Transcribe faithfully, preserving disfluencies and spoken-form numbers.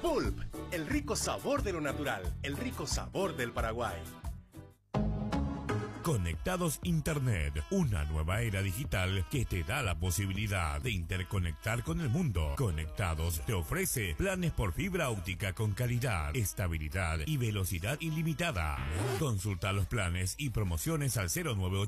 Pulp, el rico sabor de lo natural, el rico sabor del Paraguay. Conectados Internet, una nueva era digital que te da la posibilidad de interconectar con el mundo. Conectados te ofrece planes por fibra óptica con calidad, estabilidad y velocidad ilimitada. Consulta los planes y promociones al cero nueve